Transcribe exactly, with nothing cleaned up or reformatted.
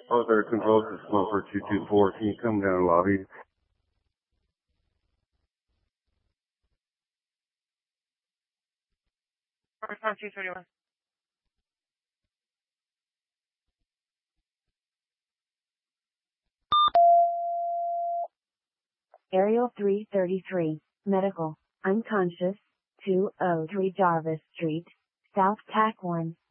Oh, there, controls to Smoker two two four. Can you come down and lobby? Response two thirty-one. Aerial three thirty-three, medical, unconscious, two oh three Jarvis Street, South Tack one.